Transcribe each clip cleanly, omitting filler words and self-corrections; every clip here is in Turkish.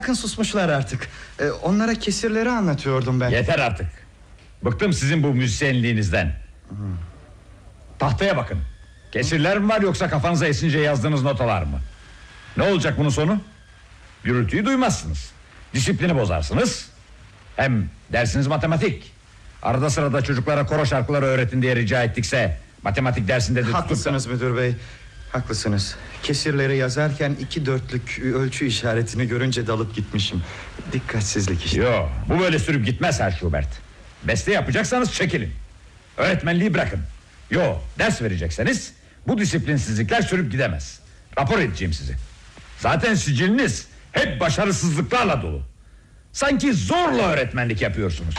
Bakın susmuşlar artık. Onlara kesirleri anlatıyordum ben. Yeter artık. Bıktım sizin bu müzisyenliğinizden. Tahtaya bakın. Kesirler mi var yoksa kafanıza esince yazdığınız notalar mı? Ne olacak bunun sonu? Gürültüyü duymazsınız. Disiplini bozarsınız. Hem dersiniz matematik. Arada sırada çocuklara koro şarkıları öğretin diye rica ettikse matematik dersinde de haklısınız müdür bey. Haklısınız. Kesirleri yazarken 2/4'lük ölçü işaretini görünce dalıp gitmişim. Dikkatsizlik işte. Yo, bu böyle sürüp gitmez Herr Schubert. Beste yapacaksanız çekilin. Öğretmenliği bırakın. Yo, ders verecekseniz bu disiplinsizlikler sürüp gidemez. Rapor edeceğim sizi. Zaten siciliniz hep başarısızlıklarla dolu. Sanki zorla öğretmenlik yapıyorsunuz.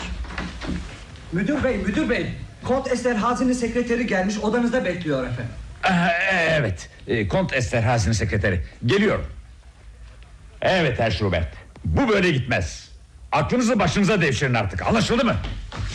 Müdür bey, Kont Esterhazy'nin sekreteri gelmiş, odanızda bekliyor efendim. Evet, Kont Esterhazy'nin sekreteri. Geliyorum. Evet Herr Schubert, bu böyle gitmez. Aklınızı başınıza devşirin artık, anlaşıldı mı?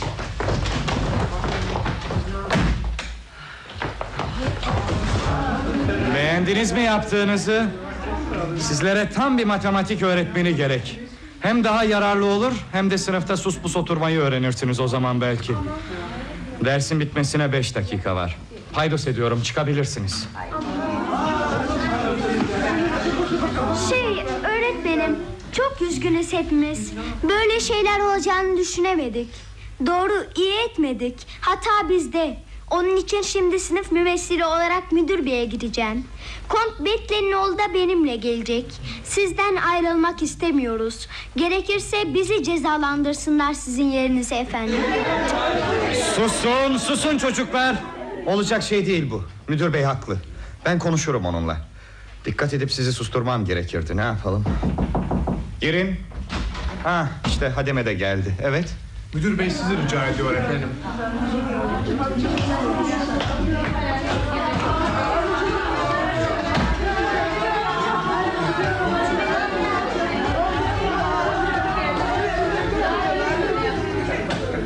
Beğendiniz mi yaptığınızı? Sizlere tam bir matematik öğretmeni gerek. Hem daha yararlı olur, hem de sınıfta sus pus oturmayı öğrenirsiniz o zaman belki. Dersin bitmesine 5 dakika var. Paydos ediyorum, çıkabilirsiniz. Öğretmenim, çok üzgünüz hepimiz. Böyle şeyler olacağını düşünemedik. Doğru, iyi etmedik. Hata bizde. Onun için şimdi sınıf mümessili olarak müdür beye gideceğim. Kont Betle'nin oğlu da benimle gelecek. Sizden ayrılmak istemiyoruz. Gerekirse bizi cezalandırsınlar sizin yerinize efendim. Susun çocuklar. Olacak şey değil bu. Müdür bey haklı. Ben konuşurum onunla. Dikkat edip sizi susturmam gerekirdi. Ne yapalım? Girin. İşte hademe de geldi. Evet. Müdür bey sizi rica ediyor efendim.